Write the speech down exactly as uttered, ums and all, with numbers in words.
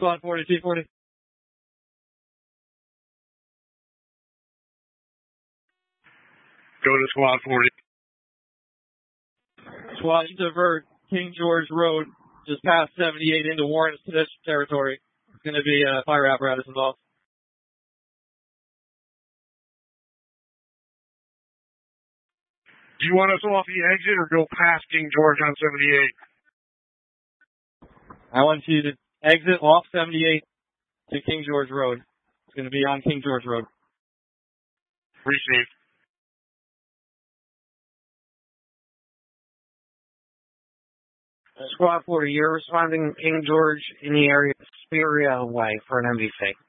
Squad forty, T forty. Go to Squad forty. Squad, you divert King George Road, just past seventy-eight into Warren's territory. It's going to be a fire apparatus involved. Do you want us off the exit or go past King George on seventy-eight? I want you to exit off seventy-eight to King George Road. It's going to be on King George Road. Received. Squad forty, you're responding King George in the area of Speria Way for an M V C.